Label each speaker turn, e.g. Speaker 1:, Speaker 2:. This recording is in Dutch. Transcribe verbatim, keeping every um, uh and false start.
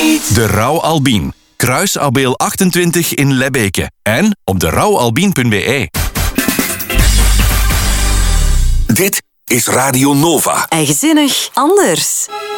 Speaker 1: niet.
Speaker 2: De Rauw Albien. Kruis Abeel achtentwintig in Lebbeke. En op de rouwalbien punt b e.
Speaker 1: Dit is Radio Nova.
Speaker 3: Eigenzinnig anders.